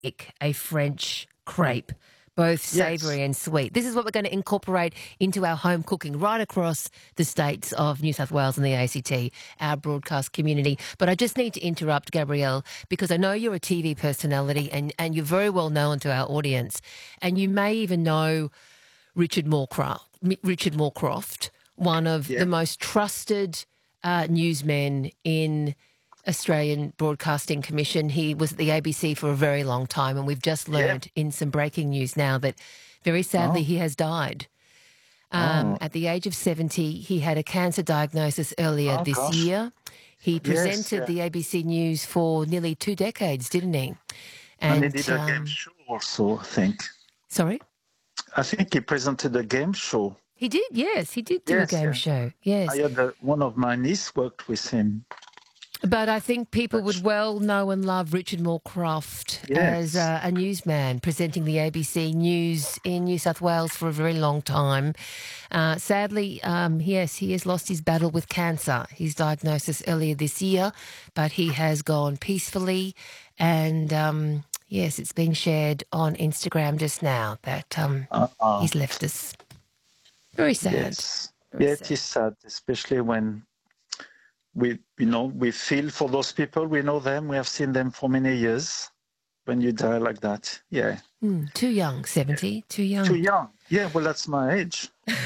a French crepe, both savoury and sweet. This is what we're going to incorporate into our home cooking right across the states of New South Wales and the ACT, our broadcast community. But I just need to interrupt, Gabrielle, because I know you're a TV personality and you're very well known to our audience. And you may even know Richard Morecroft, one of the most trusted newsmen in Australian Broadcasting Commission. He was at the ABC for a very long time, and we've just learned in some breaking news now that very sadly he has died. At the age of 70, he had a cancer diagnosis earlier this year. He presented the ABC News for nearly 2 decades, didn't he? And he did a game show also, I think. Sorry? I think he presented a game show. He did, yes. He did do a game show, yes. I had one of my nieces worked with him. But I think people would well know and love Richard Morecroft as a newsman presenting the ABC News in New South Wales for a very long time. Sadly, yes, he has lost his battle with cancer. His diagnosis earlier this year, but he has gone peacefully. And, yes, it's been shared on Instagram just now that he's left us. Very sad. Yes. It is sad, especially when we feel for those people. We know them. We have seen them for many years. When you die like that, too young, 70, too young. Too young. Yeah, well, that's my age.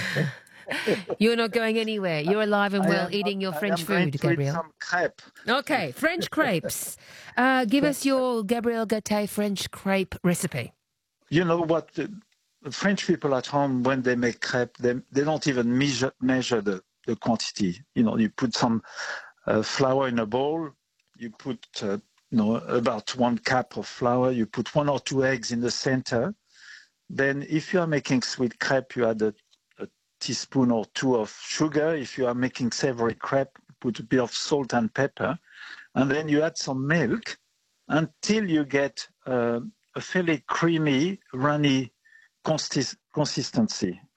You're not going anywhere. You're alive and well, eating your French food, Gabrielle. Some crepe. Okay, French crepes. Give us your Gabrielle Gaté French crepe recipe. You know what? The French people at home, when they make crepe, they don't even measure the quantity. You put some flour in a bowl, you put about 1 cup of flour, you put 1 or 2 eggs in the center. Then if you are making sweet crepe, you add a teaspoon or 2 of sugar. If you are making savory crepe, put a bit of salt and pepper. And then you add some milk until you get a fairly creamy, runny consistency.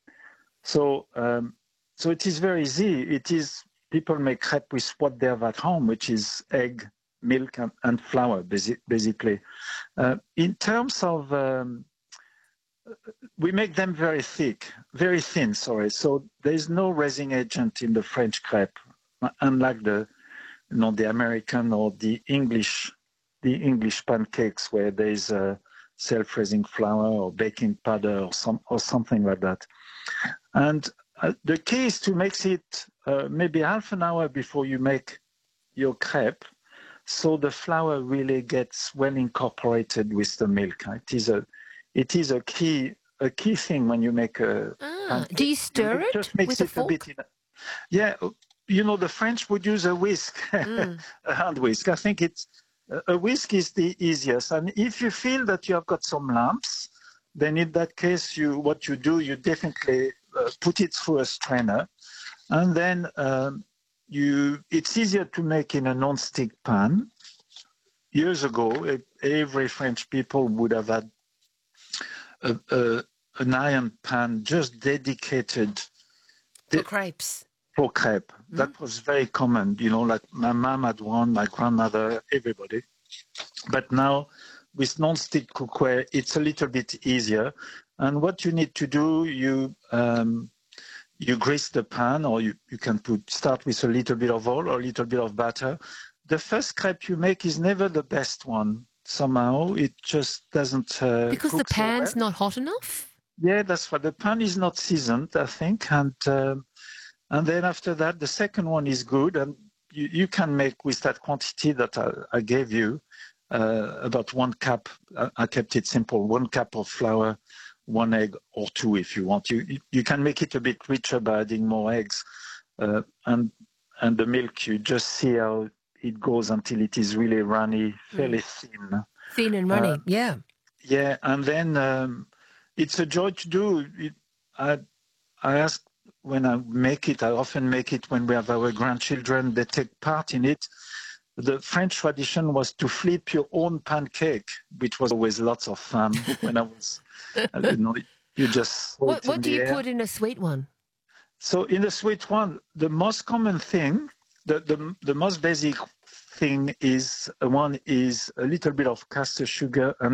So it is very easy. People make crepe with what they have at home, which is egg, milk, and flour, basically. In terms of, we make them very thin, So there is no raising agent in the French crepe, unlike the American or the English pancakes where there is a self-raising flour or baking powder or something like that. And the key is to mix it maybe half an hour before you make your crepe, so the flour really gets well incorporated with the milk. It is a key thing when you make a pancake. Do you stir it just mix with a fork? The French would use a whisk, a hand whisk. I think a whisk is the easiest. And if you feel that you have got some lumps, then in that case, you definitely put it through a strainer. And then it's easier to make in a non-stick pan. Years ago, every French people would have had an iron pan just dedicated for crepes. For crepe. That was very common, like my mom had one, my grandmother, everybody. But now with non-stick cookware, it's a little bit easier. And what you need to do, you grease the pan, or you can start with a little bit of oil or a little bit of butter. The first crepe you make is never the best one. Somehow it just doesn't because the pan's not hot enough? Yeah, that's why the pan is not seasoned, I think. And then after that, the second one is good. And you can make with that quantity that I gave you, about 1 cup. I kept it simple, 1 cup of flour, 1 egg or 2 if you want. You can make it a bit richer by adding more eggs. And the milk, you just see how it goes until it is really runny, fairly thin. Thin and runny, yeah. Yeah, and then it's a joy to do. I ask when I make it, I often make it when we have our grandchildren, they take part in it. The French tradition was to flip your own pancake, which was always lots of fun when I was, you just... What do you put in a sweet one? So in the sweet one, the most common thing, the most basic thing is a little bit of caster sugar and